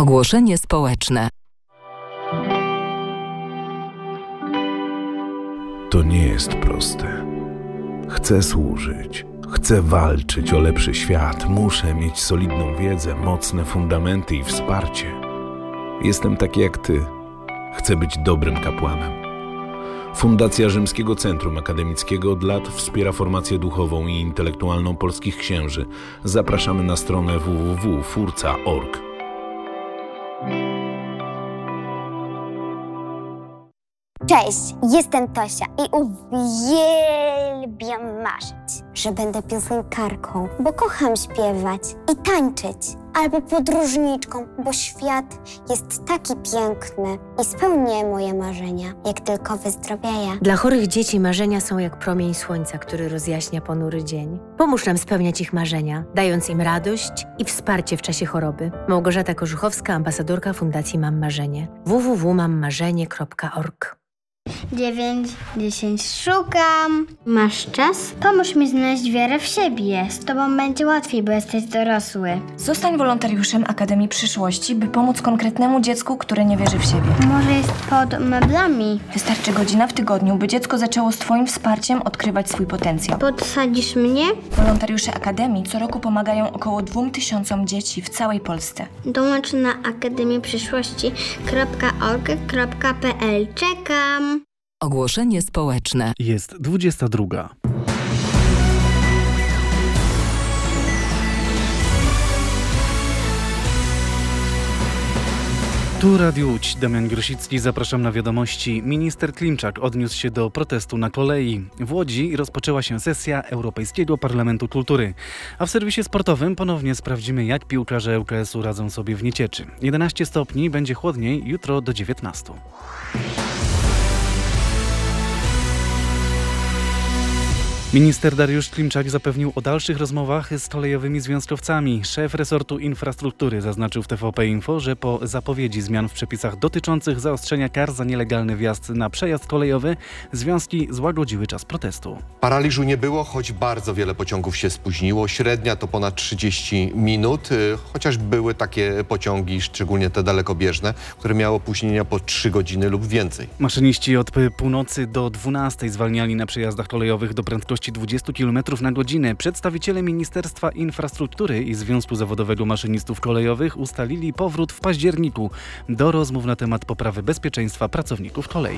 Ogłoszenie społeczne. To nie jest proste. Chcę służyć, chcę walczyć o lepszy świat, muszę mieć solidną wiedzę, mocne fundamenty i wsparcie. Jestem taki jak ty. Chcę być dobrym kapłanem. Fundacja Rzymskiego Centrum Akademickiego od lat wspiera formację duchową i intelektualną polskich księży. Zapraszamy na stronę www.furca.org. Cześć, jestem Tosia i uwielbiam marzyć, że będę piosenkarką, bo kocham śpiewać i tańczyć, albo podróżniczką, bo świat jest taki piękny i spełnię moje marzenia, jak tylko wyzdrowieję. Dla chorych dzieci marzenia są jak promień słońca, który rozjaśnia ponury dzień. Pomóż nam spełniać ich marzenia, dając im radość i wsparcie w czasie choroby. Małgorzata Korzuchowska, ambasadorka Fundacji Mam Marzenie. www.mammarzenie.org. 9, 10, szukam. Masz czas? Pomóż mi znaleźć wiarę w siebie. Z tobą będzie łatwiej, bo jesteś dorosły. Zostań wolontariuszem Akademii Przyszłości, by pomóc konkretnemu dziecku, które nie wierzy w siebie. Może jest pod meblami. Wystarczy godzina w tygodniu, by dziecko zaczęło z twoim wsparciem odkrywać swój potencjał. Podsadzisz mnie? Wolontariusze Akademii co roku pomagają około 2000 dzieci w całej Polsce. Dołącz na akademieprzyszłości.org.pl. Czekam. Ogłoszenie społeczne. Jest 22. Tu Radio Łódź, Damian Grosicki, zapraszam na wiadomości. Minister Klimczak odniósł się do protestu na kolei. W Łodzi rozpoczęła się sesja Europejskiego Parlamentu Kultury. A w serwisie sportowym ponownie sprawdzimy, jak piłkarze ŁKS-u radzą sobie w niecieczy. 11 stopni, będzie chłodniej, jutro do 19. Minister Dariusz Klimczak zapewnił o dalszych rozmowach z kolejowymi związkowcami. Szef resortu infrastruktury zaznaczył w TVP Info, że po zapowiedzi zmian w przepisach dotyczących zaostrzenia kar za nielegalny wjazd na przejazd kolejowy związki złagodziły czas protestu. Paraliżu nie było, choć bardzo wiele pociągów się spóźniło. Średnia to ponad 30 minut, chociaż były takie pociągi, szczególnie te dalekobieżne, które miały opóźnienia po 3 godziny lub więcej. Maszyniści od północy do 12 zwalniali na przejazdach kolejowych do prędkości 20 km na godzinę. Przedstawiciele Ministerstwa Infrastruktury i Związku Zawodowego Maszynistów Kolejowych ustalili powrót w październiku do rozmów na temat poprawy bezpieczeństwa pracowników kolei.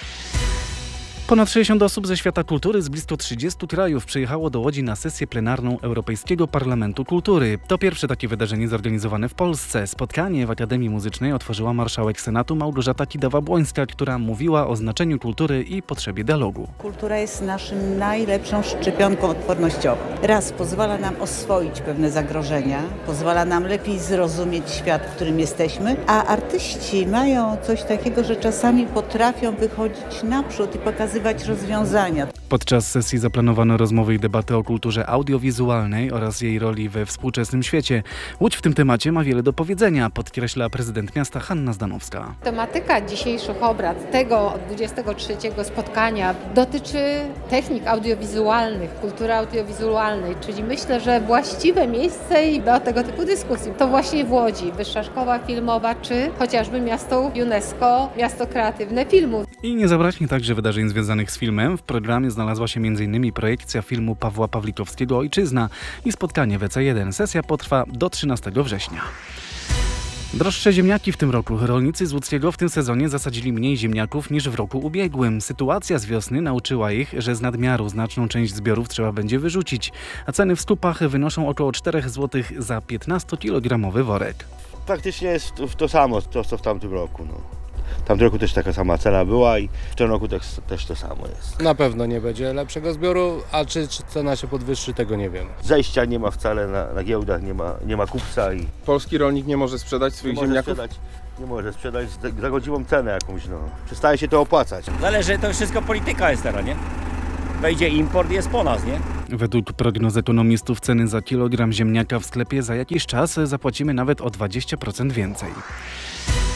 Ponad 60 osób ze świata kultury z blisko 30 krajów przyjechało do Łodzi na sesję plenarną Europejskiego Parlamentu Kultury. To pierwsze takie wydarzenie zorganizowane w Polsce. Spotkanie w Akademii Muzycznej otworzyła marszałek Senatu Małgorzata Kidawa-Błońska, która mówiła o znaczeniu kultury i potrzebie dialogu. Kultura jest naszym najlepszą szczepionką odpornościową. Raz pozwala nam oswoić pewne zagrożenia, pozwala nam lepiej zrozumieć świat, w którym jesteśmy, a artyści mają coś takiego, że czasami potrafią wychodzić naprzód i pokazywać rozwiązania. Podczas sesji zaplanowano rozmowy i debaty o kulturze audiowizualnej oraz jej roli we współczesnym świecie. Łódź w tym temacie ma wiele do powiedzenia, podkreśla prezydent miasta Hanna Zdanowska. Tematyka dzisiejszych obrad, tego 23 spotkania dotyczy technik audiowizualnych, kultury audiowizualnej, czyli myślę, że właściwe miejsce do tego typu dyskusji to właśnie w Łodzi, Wyższa Szkoła Filmowa, czy chociażby miasto UNESCO, miasto kreatywne filmu. I nie zabraknie także wydarzeń związanych z filmem. W programie znalazła się m.in. projekcja filmu Pawła Pawlikowskiego Ojczyzna i spotkanie w EC1. Sesja potrwa do 13 września. Droższe ziemniaki w tym roku. Rolnicy z Łódzkiego w tym sezonie zasadzili mniej ziemniaków niż w roku ubiegłym. Sytuacja z wiosny nauczyła ich, że z nadmiaru znaczną część zbiorów trzeba będzie wyrzucić, a ceny w skupach wynoszą około 4 zł za 15-kilogramowy worek. Praktycznie jest to samo, co w tamtym roku. W tamtym roku też taka sama cena była i w tym roku też to samo jest. Na pewno nie będzie lepszego zbioru, a czy cena się podwyższy, tego nie wiemy. Zejścia nie ma wcale na giełdach, nie ma kupca. I polski rolnik nie może sprzedać swoich ziemniaków? Nie może sprzedać za godziwą cenę jakąś. Przestaje się to opłacać. Zależy, to wszystko polityka jest teraz, nie? Wejdzie import, jest po nas, nie? Według prognoz ekonomistów ceny za kilogram ziemniaka w sklepie za jakiś czas zapłacimy nawet o 20% więcej.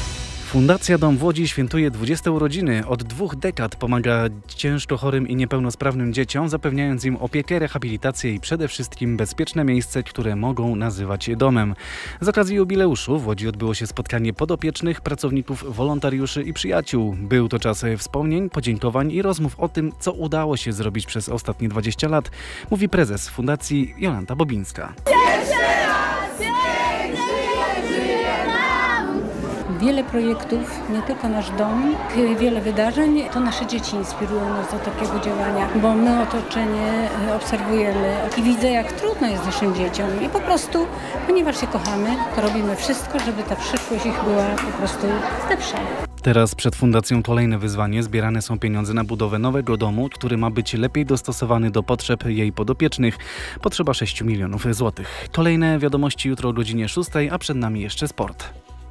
Fundacja Dom w Łodzi świętuje 20 urodziny. Od 2 dekad pomaga ciężko chorym i niepełnosprawnym dzieciom, zapewniając im opiekę, rehabilitację i przede wszystkim bezpieczne miejsce, które mogą nazywać domem. Z okazji jubileuszu w Łodzi odbyło się spotkanie podopiecznych, pracowników, wolontariuszy i przyjaciół. Był to czas wspomnień, podziękowań i rozmów o tym, co udało się zrobić przez ostatnie 20 lat, mówi prezes Fundacji Jolanta Bobińska. Wiele projektów, nie tylko nasz dom, wiele wydarzeń, to nasze dzieci inspirują nas do takiego działania, bo my otoczenie obserwujemy i widzę, jak trudno jest naszym dzieciom i po prostu, ponieważ się kochamy, to robimy wszystko, żeby ta przyszłość ich była po prostu lepsza. Teraz przed Fundacją kolejne wyzwanie. Zbierane są pieniądze na budowę nowego domu, który ma być lepiej dostosowany do potrzeb jej podopiecznych. Potrzeba 6 milionów złotych. Kolejne wiadomości jutro o godzinie 6, a przed nami jeszcze sport.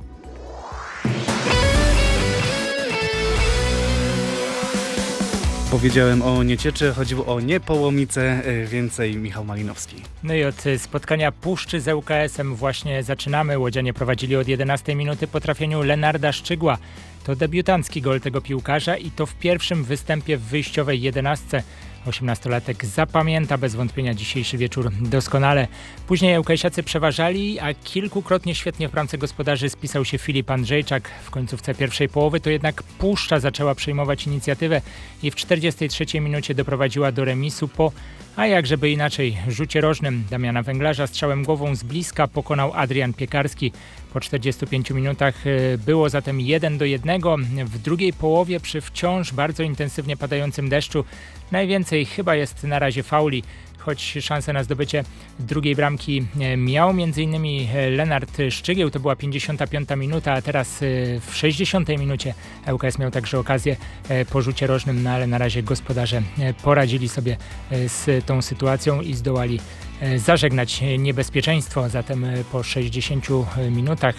Powiedziałem o Niecieczy, chodziło o Niepołomice, więcej Michał Malinowski. No i od spotkania Puszczy z ŁKS-em właśnie zaczynamy. Łodzianie prowadzili od 11 minuty po trafieniu Lenarda Szczygła. To debiutancki gol tego piłkarza i to w pierwszym występie w wyjściowej 11. 18-latek zapamięta bez wątpienia dzisiejszy wieczór doskonale. Później ŁKS-iacy przeważali, a kilkukrotnie świetnie w bramce gospodarzy spisał się Filip Andrzejczak. W końcówce pierwszej połowy to jednak Puszcza zaczęła przejmować inicjatywę i w 43 minucie doprowadziła do remisu po, a jakżeby inaczej, rzucie rożnym Damiana Węglarza. Strzałem głową z bliska pokonał Adrian Piekarski. Po 45 minutach było zatem 1-1. W drugiej połowie przy wciąż bardzo intensywnie padającym deszczu najwięcej chyba jest na razie fauli, choć szansę na zdobycie drugiej bramki miał m.in. Lenard Szczygieł, to była 55 minuta, a teraz w 60 minucie ŁKS miał także okazję po rzucie rożnym, no ale na razie gospodarze poradzili sobie z tą sytuacją i zdołali zażegnać niebezpieczeństwo. Zatem po 60 minutach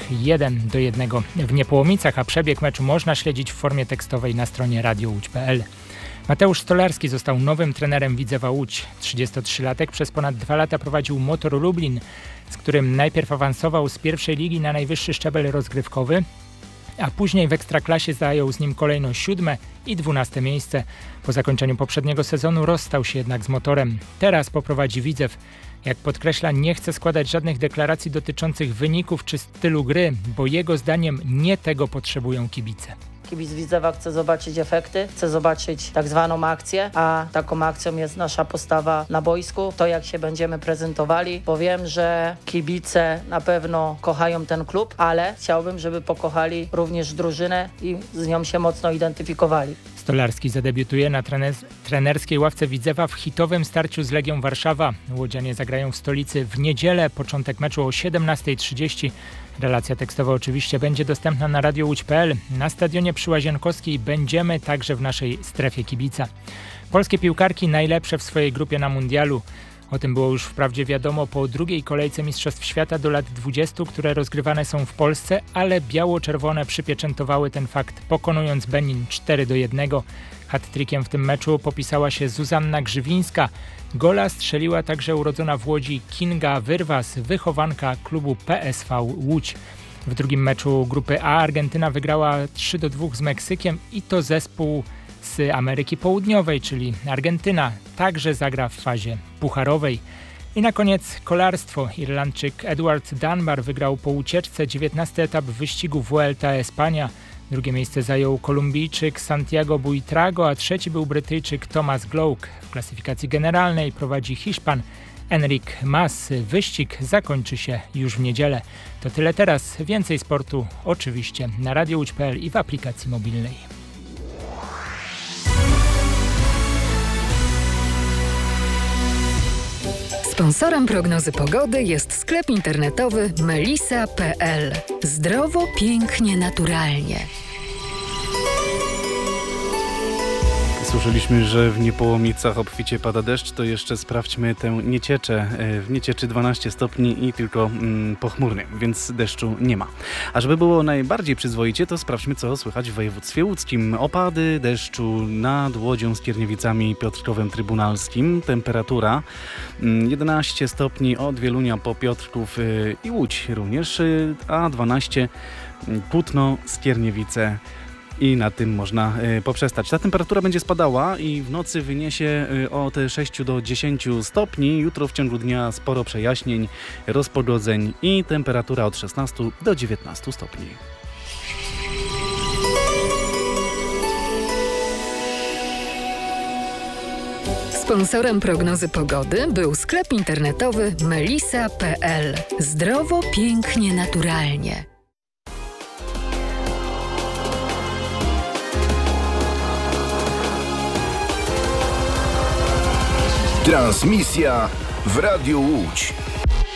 1-1 w Niepołomicach, a przebieg meczu można śledzić w formie tekstowej na stronie radiołódź.pl. Mateusz Stolarski został nowym trenerem Widzewa Łódź. 33-latek przez ponad 2 lata prowadził Motor Lublin, z którym najpierw awansował z pierwszej ligi na najwyższy szczebel rozgrywkowy, a później w Ekstraklasie zajął z nim kolejno 7. i 12. miejsce. Po zakończeniu poprzedniego sezonu rozstał się jednak z Motorem. Teraz poprowadzi Widzew. Jak podkreśla, nie chce składać żadnych deklaracji dotyczących wyników czy stylu gry, bo jego zdaniem nie tego potrzebują kibice. Kibic Widzewa chce zobaczyć efekty, chce zobaczyć tak zwaną akcję, a taką akcją jest nasza postawa na boisku, to jak się będziemy prezentowali, bo wiem, że kibice na pewno kochają ten klub, ale chciałbym, żeby pokochali również drużynę i z nią się mocno identyfikowali. Stolarski zadebiutuje na trenerskiej ławce Widzewa w hitowym starciu z Legią Warszawa. Łodzianie zagrają w stolicy w niedzielę, początek meczu o 17:30. Relacja tekstowa oczywiście będzie dostępna na radiołódź.pl. Na stadionie przy Łazienkowskiej będziemy także w naszej strefie kibica. Polskie piłkarki najlepsze w swojej grupie na mundialu. O tym było już wprawdzie wiadomo po drugiej kolejce Mistrzostw Świata do lat 20, które rozgrywane są w Polsce, ale biało-czerwone przypieczętowały ten fakt, pokonując Benin 4-1. Hat-trickiem w tym meczu popisała się Zuzanna Grzywińska. Gola strzeliła także urodzona w Łodzi Kinga Wyrwas, wychowanka klubu PSV Łódź. W drugim meczu grupy A Argentyna wygrała 3-2 z Meksykiem i to zespół z Ameryki Południowej, czyli Argentyna, także zagra w fazie pucharowej. I na koniec kolarstwo. Irlandczyk Edward Dunbar wygrał po ucieczce 19. etap wyścigu Vuelta a España. Drugie miejsce zajął Kolumbijczyk Santiago Buitrago, a trzeci był Brytyjczyk Thomas Gloak. W klasyfikacji generalnej prowadzi Hiszpan Enric Mas. Wyścig zakończy się już w niedzielę. To tyle teraz. Więcej sportu oczywiście na radiołódź.pl i w aplikacji mobilnej. Sponsorem prognozy pogody jest sklep internetowy melisa.pl. Zdrowo, pięknie, naturalnie. Słyszeliśmy, że w Niepołomicach obficie pada deszcz, to jeszcze sprawdźmy tę Niecieczę. W Niecieczy 12 stopni i tylko pochmurnie, więc deszczu nie ma. A żeby było najbardziej przyzwoicie, to sprawdźmy, co słychać w województwie łódzkim. Opady deszczu nad Łodzią, Skierniewicami i Piotrkowem Trybunalskim. Temperatura 11 stopni od Wielunia po Piotrków i Łódź również, a 12 Kutno, Skierniewice i na tym można poprzestać. Ta temperatura będzie spadała i w nocy wyniesie od 6 do 10 stopni. Jutro w ciągu dnia sporo przejaśnień, rozpogodzeń i temperatura od 16 do 19 stopni. Sponsorem prognozy pogody był sklep internetowy melisa.pl. Zdrowo, pięknie, naturalnie. Transmisja w Radiu Łódź.